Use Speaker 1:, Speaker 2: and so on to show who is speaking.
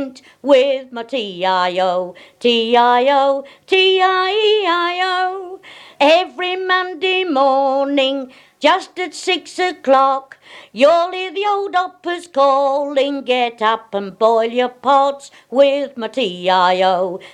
Speaker 1: pint with my T-I-O, T-I-O, T-I-E-I-O. Every Monday morning, just at 6 o'clock, you'll hear the old operas calling, get up and boil your pots with my T-I-O,